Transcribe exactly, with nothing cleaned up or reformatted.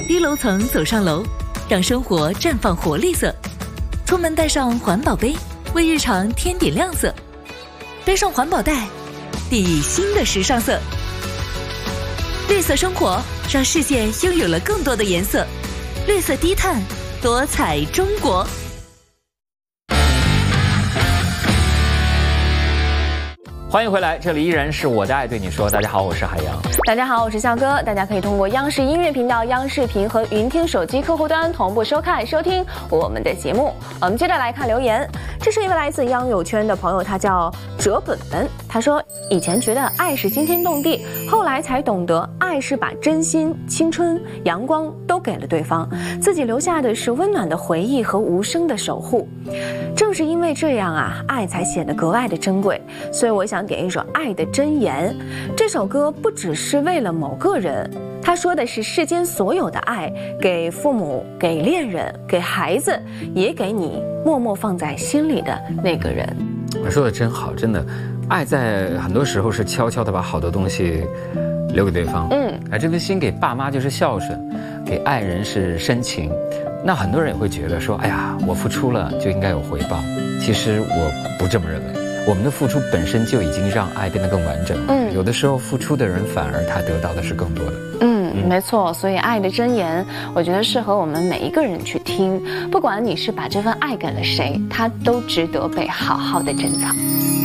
低楼层走上楼，让生活绽放活力色。出门带上环保杯，为日常添点亮色。背上环保袋，定义新的时尚色。绿色生活，让世界拥有了更多的颜色。绿色低碳，多彩中国。 欢迎回来，这里依然是我的爱对你说。大家好，我是海洋。 大家好，我是笑哥。大家可以通过央视音乐频道、央视频和云听手机客户端同步收看、收听我们的节目。我们接着来看留言，这是一位来自央友圈的朋友，他叫哲本本。他说，以前觉得爱是惊天动地，后来才懂得爱是把真心、青春、阳光都给了对方，自己留下的是温暖的回忆和无声的守护。正是因为这样啊，爱才显得格外的珍贵。所以我想点一首《爱的箴言》。这首歌不只是为了某个人，他说的是世间所有的爱，给父母，给恋人，给孩子，也给你默默放在心里的那个人。 我说的真好，真的，爱在很多时候是悄悄的把好多东西留给对方。嗯，啊，这颗心给爸妈就是孝顺，给爱人是深情。那很多人也会觉得说，哎呀，我付出了就应该有回报。其实我不这么认为。我们的付出本身就已经让爱变得更完整了。嗯，有的时候付出的人反而他得到的是更多的。 嗯，嗯没错。所以爱的箴言，我觉得适合我们每一个人去听。不管你是把这份爱给了谁，他都值得被好好的珍藏。